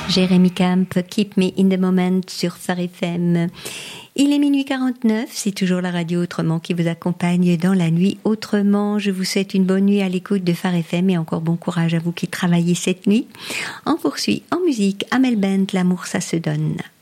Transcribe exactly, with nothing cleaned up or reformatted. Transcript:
Jérémy Camp, Keep Me in the Moment sur Phare F M. Il est minuit quarante-neuf, c'est toujours la radio Autrement qui vous accompagne dans la nuit autrement. Je vous souhaite une bonne nuit à l'écoute de Phare F M et encore bon courage à vous qui travaillez cette nuit. On poursuit en musique, Amel Bent, L'amour ça se donne.